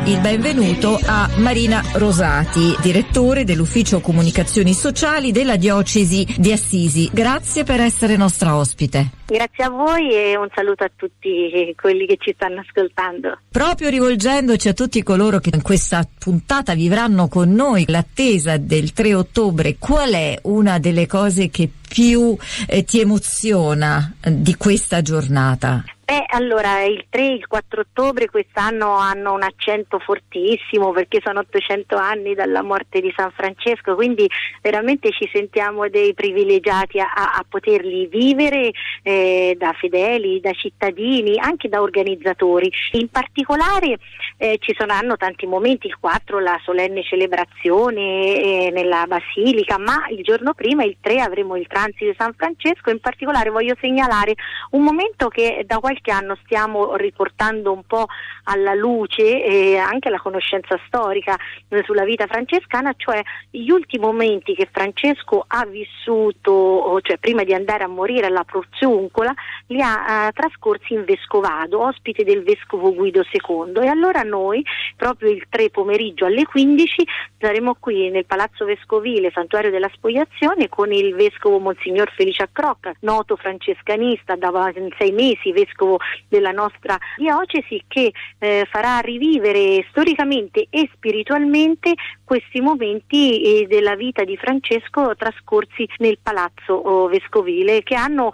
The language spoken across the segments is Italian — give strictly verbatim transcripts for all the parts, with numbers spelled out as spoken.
il benvenuto a Marina Rosati, direttore dell'Ufficio Comunicazioni Sociali della Diocesi di Assisi. Grazie per essere nostra ospite. Grazie a voi e un saluto a tutti quelli che ci stanno ascoltando. Proprio rivolgendoci a tutti coloro che in questa puntata vivranno con noi l'attesa del tre ottobre, qual è una delle cose che più eh, ti emoziona eh, di questa giornata? Beh, allora il tre e il quattro ottobre quest'anno hanno un accento fortissimo perché sono ottocento anni dalla morte di San Francesco, quindi veramente ci sentiamo dei privilegiati a, a poterli vivere eh, da fedeli, da cittadini, anche da organizzatori. In particolare eh, ci saranno tanti momenti, il quattro la solenne celebrazione eh, nella Basilica, ma il giorno prima, il tre, avremo il transito di San Francesco. In particolare voglio segnalare un momento che da qualche anno stiamo riportando un po' alla luce e anche alla conoscenza storica sulla vita francescana, cioè gli ultimi momenti che Francesco ha vissuto, cioè prima di andare a morire alla Porziuncola, li ha eh, trascorsi in vescovado, ospite del vescovo Guido secondo. E allora noi, proprio il tre pomeriggio alle quindici, saremo qui nel Palazzo Vescovile, Santuario della Spogliazione, con il vescovo Monsignor Felice Accrocca, noto francescanista da sei mesi, vescovo della nostra diocesi, che eh, farà rivivere storicamente e spiritualmente questi momenti eh, della vita di Francesco trascorsi nel Palazzo oh, Vescovile, che hanno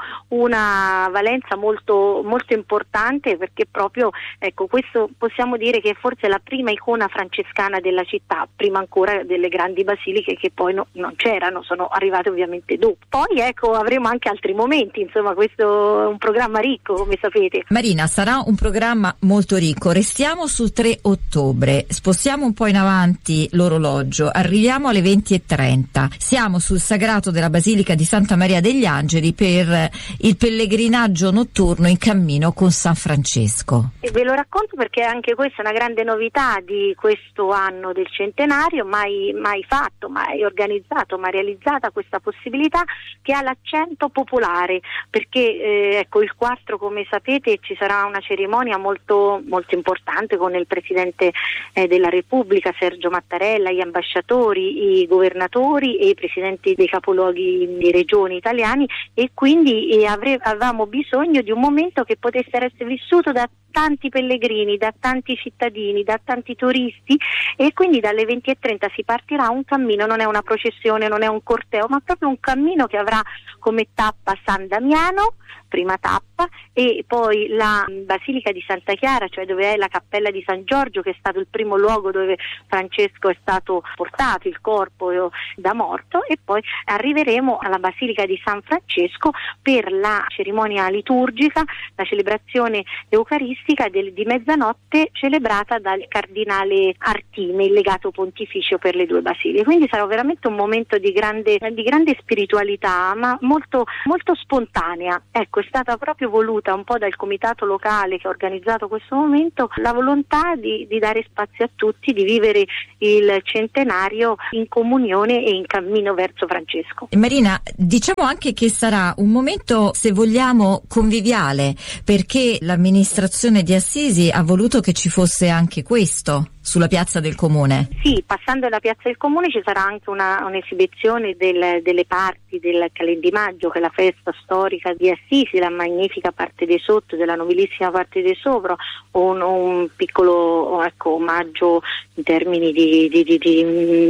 una valenza molto molto importante, perché proprio, ecco, questo possiamo dire che forse è la prima icona francescana della città, prima ancora delle grandi basiliche che poi no, non c'erano, sono arrivate ovviamente dopo. Poi ecco, avremo anche altri momenti, insomma questo è un programma ricco, come sapete. Marina, sarà un programma molto ricco. Restiamo sul tre ottobre, spostiamo un po' in avanti l'orologio, arriviamo alle venti e trenta. Siamo sul sagrato della Basilica di Santa Maria degli Angeli per il pellegrinaggio notturno in cammino con San Francesco. E ve lo racconto perché anche questa è una grande novità di questo anno del centenario, mai, mai fatto, mai organizzato, mai realizzata questa possibilità, che ha l'accento popolare, perché eh, ecco, il quattro, come sapete, ci sarà una cerimonia molto molto importante con il Presidente eh, della Repubblica Sergio Mattarella, gli ambasciatori, i governatori e i presidenti dei capoluoghi di regioni italiani, e quindi eh, avre- avevamo bisogno di un momento che potesse essere vissuto da tanti pellegrini, da tanti cittadini, da tanti turisti, e quindi dalle venti e trenta si partirà un cammino, non è una processione, non è un corteo, ma proprio un cammino che avrà come tappa San Damiano, prima tappa, e poi la Basilica di Santa Chiara, cioè dove è la cappella di San Giorgio, che è stato il primo luogo dove Francesco è stato portato, il corpo da morto, e poi arriveremo alla Basilica di San Francesco per la cerimonia liturgica, la celebrazione eucaristica del, di mezzanotte, celebrata dal cardinale Artime, il legato pontificio per le due basiliche. Quindi sarà veramente un momento di grande, di grande spiritualità, ma molto, molto spontanea. Ecco, è stata proprio voluta un po' dal comitato locale che ha organizzato questo momento la volontà di, di dare spazio a tutti, di vivere il centenario in comunione e in cammino verso Francesco. Marina, diciamo anche che sarà un momento, se vogliamo, conviviale, perché l'amministrazione di Assisi ha voluto che ci fosse anche questo sulla piazza del Comune. Sì, passando alla piazza del Comune ci sarà anche una, un'esibizione del, delle parti del Calendimaggio, che è la festa storica di Assisi, la magnifica parte di sotto della nobilissima parte di sopra, un, un piccolo ecco, omaggio in termini di, di, di, di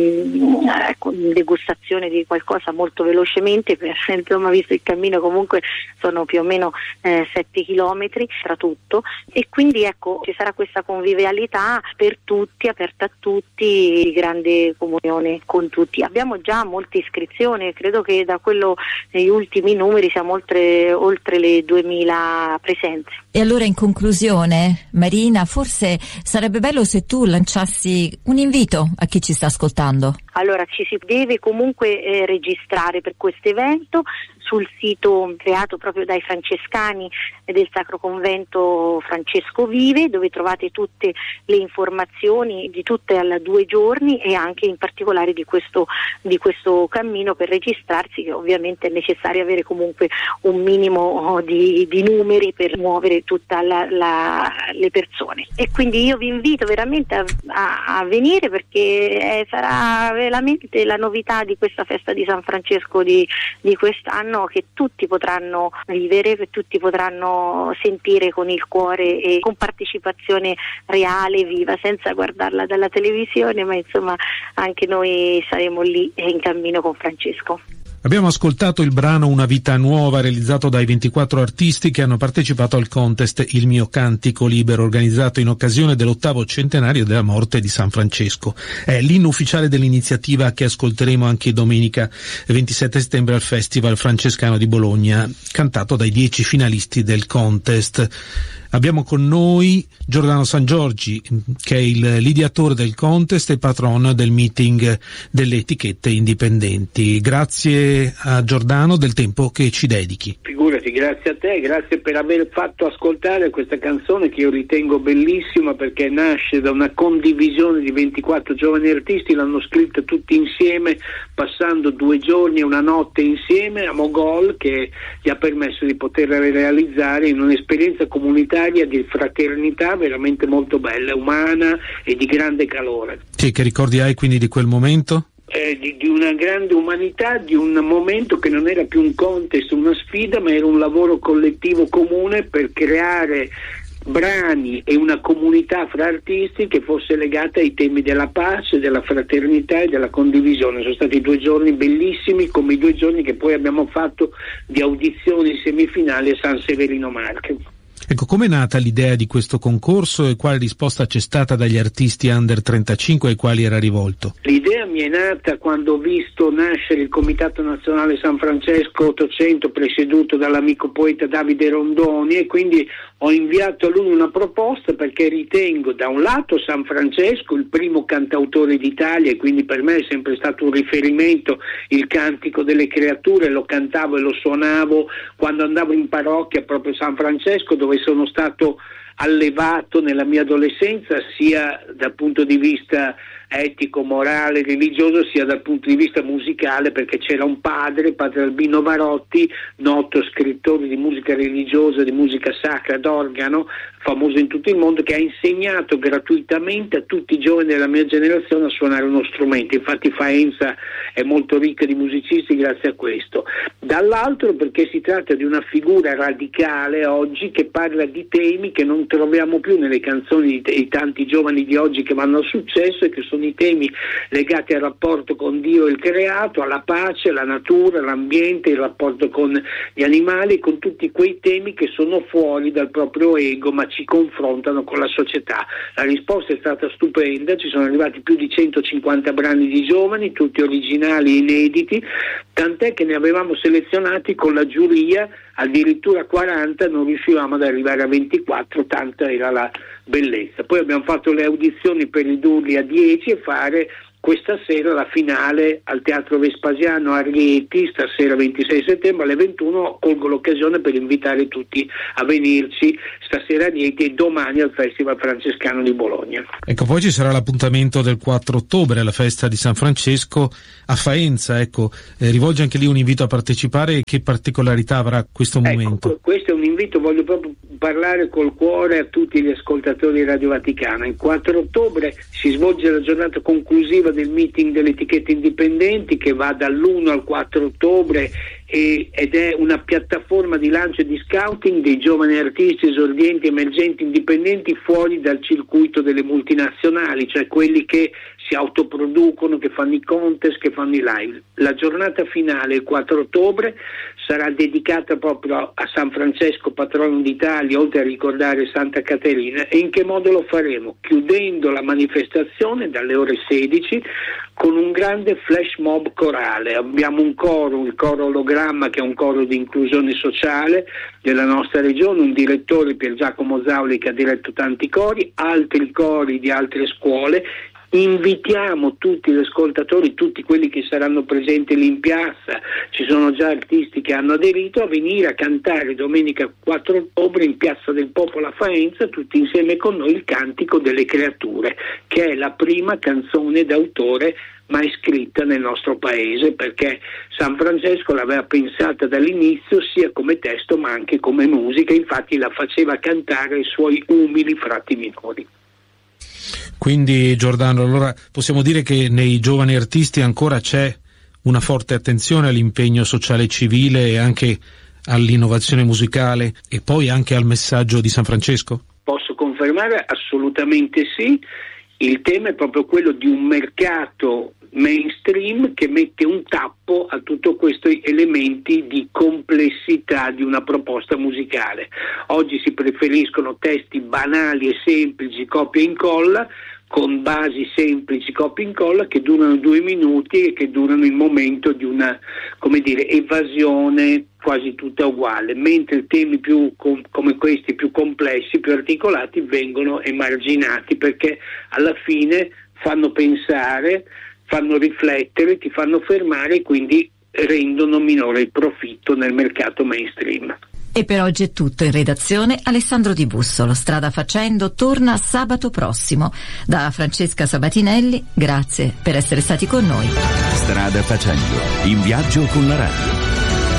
ecco, degustazione di qualcosa molto velocemente, per, insomma, visto il cammino comunque sono più o meno eh, sette chilometri tra tutto, e quindi ecco ci sarà questa convivialità per tutti, aperta a tutti, di grande comunione con tutti. Abbiamo già molte iscrizioni, credo che da quello negli ultimi numeri siamo oltre, oltre le duemila presenze. E allora, in conclusione, Marina, forse sarebbe bello se tu lanciassi un invito a chi ci sta ascoltando. Allora, ci si deve comunque eh, registrare per questo evento sul sito creato proprio dai francescani del Sacro Convento Francesco Vive, dove trovate tutte le informazioni di tutte alle due giorni e anche in particolare di questo, di questo cammino per registrarsi, che ovviamente è necessario avere comunque un minimo di, di numeri per muovere tutte le persone. E quindi io vi invito veramente a, a, a venire, perché eh, sarà veramente la novità di questa festa di San Francesco di, di quest'anno, che tutti potranno vivere, che tutti potranno sentire con il cuore e con partecipazione reale, viva, senza guardarla dalla televisione, ma insomma anche noi saremo lì in cammino con Francesco. Abbiamo ascoltato il brano Una vita nuova, realizzato dai ventiquattro artisti che hanno partecipato al contest Il mio cantico libero, organizzato in occasione dell'ottavo centenario della morte di San Francesco. È l'inno ufficiale dell'iniziativa che ascolteremo anche domenica ventisette settembre al Festival Francescano di Bologna, cantato dai dieci finalisti del contest. Abbiamo con noi Giordano Sangiorgi, che è il l'ideatore del contest e patron del meeting delle etichette indipendenti. Grazie a Giordano del tempo che ci dedichi. Figurati, grazie a te, grazie per aver fatto ascoltare questa canzone che io ritengo bellissima, perché nasce da una condivisione di ventiquattro giovani artisti, l'hanno scritta tutti insieme, passando due giorni e una notte insieme a Mogol, che gli ha permesso di poterla realizzare in un'esperienza comunitaria di fraternità veramente molto bella, umana e di grande calore. Sì, che ricordi hai quindi di quel momento? Eh, di, di una grande umanità, di un momento che non era più un contest, una sfida, ma era un lavoro collettivo comune per creare brani e una comunità fra artisti che fosse legata ai temi della pace, della fraternità e della condivisione. Sono stati due giorni bellissimi, come i due giorni che poi abbiamo fatto di audizioni semifinali a San Severino Marche. Ecco, com'è nata l'idea di questo concorso e quale risposta c'è stata dagli artisti under trentacinque ai quali era rivolto? L'idea mi è nata quando ho visto nascere il Comitato Nazionale San Francesco ottocento, presieduto dall'amico poeta Davide Rondoni, e quindi ho inviato a lui una proposta, perché ritengo da un lato San Francesco il primo cantautore d'Italia, e quindi per me è sempre stato un riferimento il Cantico delle Creature, lo cantavo e lo suonavo quando andavo in parrocchia proprio San Francesco, dove sono stato allevato nella mia adolescenza, sia dal punto di vista etico, morale, religioso, sia dal punto di vista musicale, perché c'era un padre, padre Albino Varotti, noto scrittore di musica religiosa, di musica sacra d'organo, famoso in tutto il mondo, che ha insegnato gratuitamente a tutti i giovani della mia generazione a suonare uno strumento. Infatti Faenza è molto ricca di musicisti grazie a questo. Dall'altro perché si tratta di una figura radicale oggi, che parla di temi che non troviamo più nelle canzoni di, t- di tanti giovani di oggi che vanno al successo, e che sono i temi legati al rapporto con Dio e il creato, alla pace, alla natura, all'ambiente, il rapporto con gli animali, con tutti quei temi che sono fuori dal proprio ego ma ci confrontano con la società. La risposta è stata stupenda, ci sono arrivati più di centocinquanta brani di giovani, tutti originali e inediti, tant'è che ne avevamo selezionati con la giuria addirittura quaranta, non riuscivamo ad arrivare a ventiquattro, tanta era la bellezza. Poi abbiamo fatto le audizioni per ridurli a dieci e fare questa sera la finale al Teatro Vespasiano a Rieti, stasera ventisei settembre alle ventuno. Colgo l'occasione per invitare tutti a venirci stasera a Rieti e domani al Festival Francescano di Bologna. Ecco, poi ci sarà l'appuntamento del quattro ottobre alla festa di San Francesco a Faenza. Ecco, eh, rivolge anche lì un invito a partecipare. Che particolarità avrà questo momento? Ecco, questo è un invito, voglio proprio parlare col cuore a tutti gli ascoltatori di Radio Vaticana. Il quattro ottobre si svolge la giornata conclusiva del meeting delle etichette indipendenti, che va dall'uno al quattro ottobre e, ed è una piattaforma di lancio e di scouting dei giovani artisti esordienti, emergenti, indipendenti fuori dal circuito delle multinazionali, cioè quelli che si autoproducono, che fanno i contest, che fanno i live. La giornata finale, il quattro ottobre, sarà dedicata proprio a San Francesco, patrono d'Italia, oltre a ricordare Santa Caterina. E in che modo lo faremo? Chiudendo la manifestazione dalle ore sedici con un grande flash mob corale. Abbiamo un coro, il coro Ologramma, che è un coro di inclusione sociale della nostra regione, un direttore, Pier Giacomo Zauli, che ha diretto tanti cori, altri cori di altre scuole, Invitiamo tutti gli ascoltatori, tutti quelli che saranno presenti lì in piazza, ci sono già artisti che hanno aderito, a venire a cantare domenica quattro ottobre in Piazza del Popolo a Faenza, tutti insieme con noi, il Cantico delle Creature, che è la prima canzone d'autore mai scritta nel nostro paese, perché San Francesco l'aveva pensata dall'inizio sia come testo ma anche come musica, infatti la faceva cantare ai suoi umili frati minori. Quindi Giordano, allora possiamo dire che nei giovani artisti ancora c'è una forte attenzione all'impegno sociale e civile e anche all'innovazione musicale e poi anche al messaggio di San Francesco? Posso confermare assolutamente sì. Il tema è proprio quello di un mercato mainstream che mette un tappo a tutti questi elementi di complessità di una proposta musicale. Oggi si preferiscono testi banali e semplici, copia e incolla, con basi semplici, copia e incolla, che durano due minuti e che durano il momento di una, come dire, evasione quasi tutta uguale, mentre temi più com- come questi, più complessi, più articolati, vengono emarginati perché alla fine fanno pensare, fanno riflettere, ti fanno fermare e quindi rendono minore il profitto nel mercato mainstream. E per oggi è tutto. In redazione Alessandro Di Bussolo. Strada Facendo torna sabato prossimo. Da Francesca Sabatinelli, grazie per essere stati con noi. Strada Facendo, in viaggio con la radio.